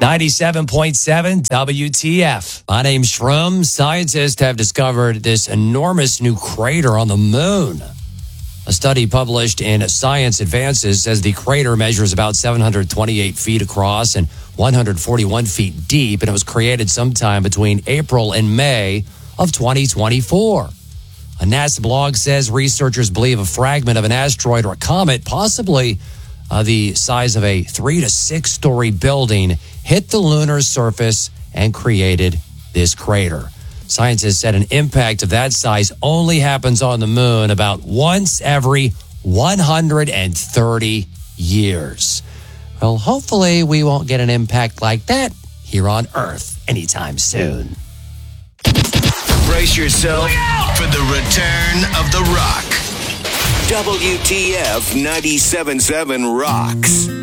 97.7 WTF. My name's Shrum. Scientists have discovered this enormous new crater on the moon. A study published in Science Advances says the crater measures about 728 feet across and 141 feet deep, and it was created sometime between April and May of 2024. A NASA blog says researchers believe a fragment of an asteroid or a comet, possibly the size of a 3 to 6 story building, hit the lunar surface and created this crater. Scientists said an impact of that size only happens on the moon about once every 130 years. Well, hopefully we won't get an impact like that here on Earth anytime soon. Brace yourself for the return of the Rock. WTF 97.7 rocks.